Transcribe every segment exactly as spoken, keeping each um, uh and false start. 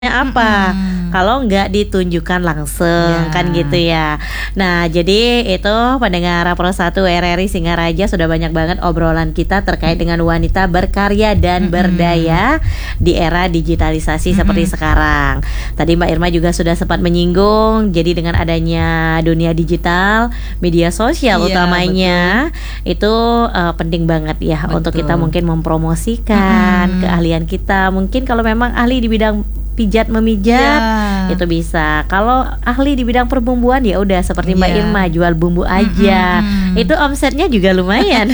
apa Mm-mm. kalau nggak ditunjukkan langsung, Ya. kan gitu ya. Nah, jadi itu pendengar Pro satu R R I Singaraja, sudah banyak banget obrolan kita terkait dengan wanita berkarya dan Mm-mm. berdaya di era digitalisasi Mm-mm. seperti sekarang. Tadi Mbak Irma juga sudah sempat menyinggung, jadi dengan adanya dunia digital, media sosial Iya, utamanya itu uh, penting banget ya Betul. untuk kita mungkin mempromosikan Mm-mm. keahlian kita. Mungkin kalau memang ahli di bidang pijat memijat, Ya. itu bisa. Kalau ahli di bidang perbumbuan ya udah seperti Mbak Iya. Irma, jual bumbu aja. Mm-mm. Itu omsetnya juga lumayan.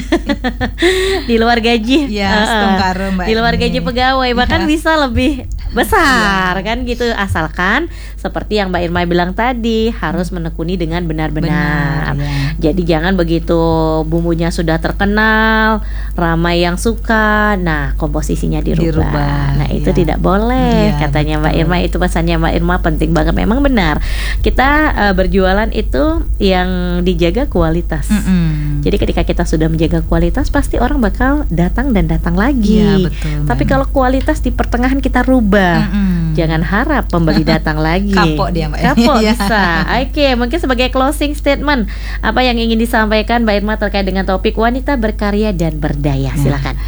Di luar gaji. Ya, uh-uh. setengkaro, Mbak Di luar ini. gaji pegawai bahkan Ya. bisa lebih besar, Ya. kan gitu, asalkan seperti yang Mbak Irma bilang tadi, harus menekuni dengan benar-benar. Benar, ya. Jadi jangan begitu bumbunya sudah terkenal, ramai yang suka, nah komposisinya dirubah. Dirubah, Nah, itu ya. tidak boleh, Iya, katanya Mbak betul. Irma. Itu pesannya Mbak Irma penting banget, memang benar. Kita uh, berjualan itu yang dijaga kualitas. Mm-mm. Jadi ketika kita sudah menjaga kualitas, pasti orang bakal datang dan datang lagi. Iya, betul, Tapi Mbak. kalau kualitas di pertengahan kita rubah, Mm-mm. jangan harap pembeli datang lagi. Kapok dia, Mbak. Kapok Iya. bisa. Oke, mungkin sebagai closing statement, apa yang ingin disampaikan Mbak Irma terkait dengan topik wanita berkarya dan berdaya? Silakan.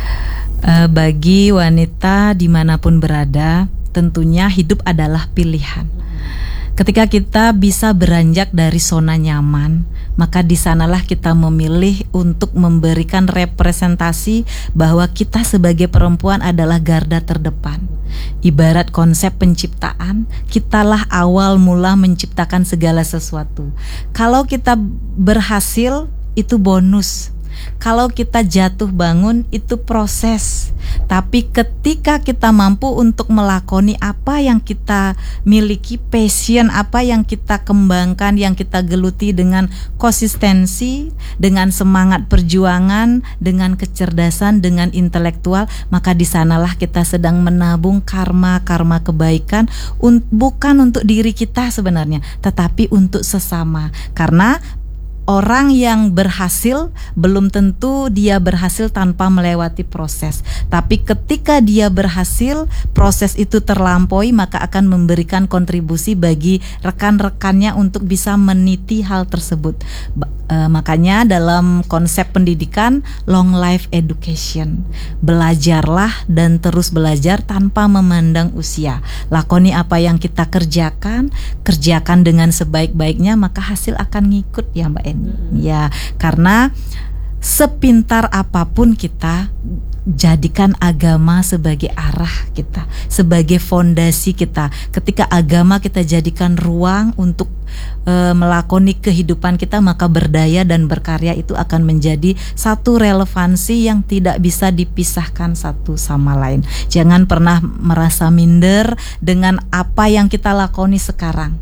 Eh, bagi wanita dimanapun berada, tentunya hidup adalah pilihan. Ketika kita bisa beranjak dari zona nyaman, maka di sanalah kita memilih untuk memberikan representasi bahwa kita sebagai perempuan adalah garda terdepan. Ibarat konsep penciptaan, kitalah awal mula menciptakan segala sesuatu. Kalau kita berhasil, itu bonus. Kalau kita jatuh bangun, itu proses. Tapi ketika kita mampu untuk melakoni apa yang kita miliki, passion apa yang kita kembangkan, yang kita geluti dengan konsistensi, dengan semangat perjuangan, dengan kecerdasan, dengan intelektual, maka di sanalah kita sedang menabung karma-karma kebaikan, un- bukan untuk diri kita sebenarnya, tetapi untuk sesama. Karena orang yang berhasil belum tentu dia berhasil tanpa melewati proses. Tapi ketika dia berhasil, proses itu terlampaui, maka akan memberikan kontribusi bagi rekan-rekannya untuk bisa meniti hal tersebut. Ba- e, makanya dalam konsep pendidikan, long life education. Belajarlah dan terus belajar tanpa memandang usia. Lakoni apa yang kita kerjakan, kerjakan dengan sebaik-baiknya, maka hasil akan ngikut ya Mbak Eni. Ya, karena sepintar apapun kita, jadikan agama sebagai arah kita, sebagai fondasi kita. Ketika agama kita jadikan ruang untuk e, melakoni kehidupan kita, maka berdaya dan berkarya itu akan menjadi satu relevansi yang tidak bisa dipisahkan satu sama lain. Jangan pernah merasa minder dengan apa yang kita lakoni sekarang.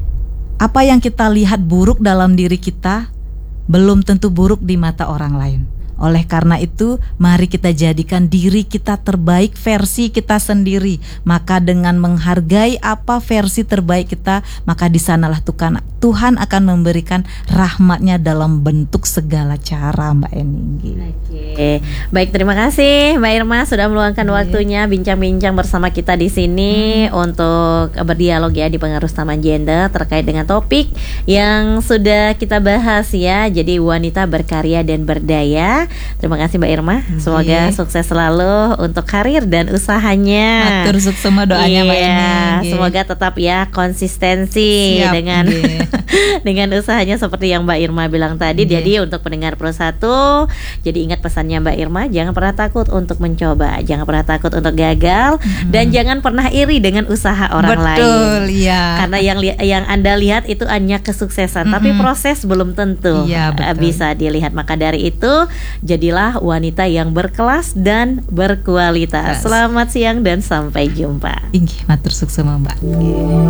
Apa yang kita lihat buruk dalam diri kita belum tentu buruk di mata orang lain. Oleh karena itu, mari kita jadikan diri kita terbaik versi kita sendiri. Maka dengan menghargai apa versi terbaik kita, maka di sanalah Tuhan, Tuhan akan memberikan rahmatnya dalam bentuk segala cara, Mbak Eni. Oke, baik, terima kasih Mbak Irma sudah meluangkan waktunya bincang-bincang bersama kita di sini hmm. untuk berdialog ya di Pengaruh Taman Gender terkait dengan topik yang sudah kita bahas ya. Jadi wanita berkarya dan berdaya. Terima kasih Mbak Irma. Semoga Oke. sukses selalu untuk karir dan usahanya. Matur sukses sama doanya Mbak Iya, Eni. semoga tetap ya konsistensi Siap, dengan nggih. dengan usahanya seperti yang Mbak Irma bilang tadi. Nggih. Jadi untuk pendengar Pro satu, jadi ingat pesannya Mbak Irma, jangan pernah takut untuk mencoba, jangan pernah takut untuk gagal, Mm-mm. dan jangan pernah iri dengan usaha orang Betul, lain. Betul, ya. Karena yang li- yang Anda lihat itu hanya kesuksesan, tapi Mm-mm. proses belum tentu Iya, uh, betul. bisa dilihat. Maka dari itu, jadilah wanita yang berkelas dan berkualitas. Yes. Selamat siang dan sampai jumpa. Inggih, matur sukses Mbak.